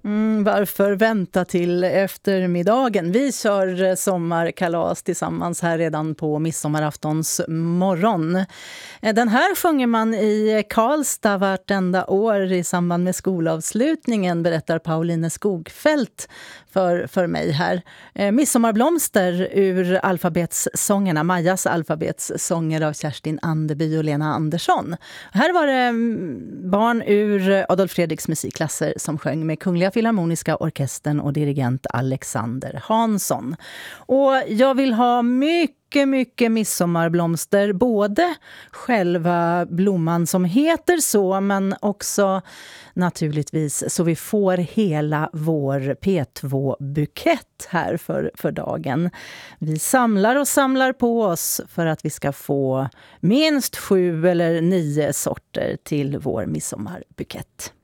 Varför vänta till eftermiddagen? Vi kör sommarkalas tillsammans här redan på midsommaraftons morgon. Den här sjunger man i Karlstad vartenda år i samband med skolavslutningen, berättar Pauline Skogfält för mig här. Midsommarblomster ur alfabetssångerna, Majas alfabetssånger av Kerstin Anderby och Lena Andersson. Här var det barn ur Adolf Fredriks musikklasser som sjöng med Kungliga Filharmoniska orkestern och dirigent Alexander Hansson. Och jag vill ha mycket midsommarblomster, både själva blomman som heter så, men också naturligtvis så vi får hela vår P2-bukett här för dagen. Vi samlar och samlar på oss för att vi ska få minst 7 eller 9 sorter till vår midsommarbukett.